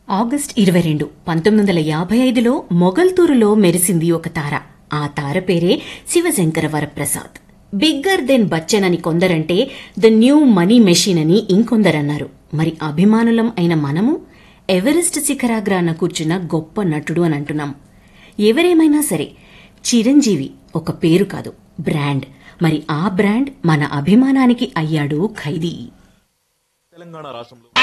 August 22, 1955లో మొగల్తూరులో మెరిసింది ఒక తార. ఆ తార పేరే శివశంకర వరప్రసాద్. బిగ్గర్ దెన్ బచ్చన్ అని కొందరంటే ద న్యూ మనీ మెషిన్ అని ఇంకొందరన్నారు. మరి అభిమానులం అయిన మనము ఎవరెస్ట్ శిఖరాగ్రాన కూర్చున్న గొప్ప నటుడు అని అంటున్నాం. ఎవరేమైనా సరే చిరంజీవి ఒక పేరు కాదు, బ్రాండ్. మరి ఆ బ్రాండ్ మన అభిమానానికి అయ్యాడు ఖైదీ. తెలంగాణ రాష్ట్రంలో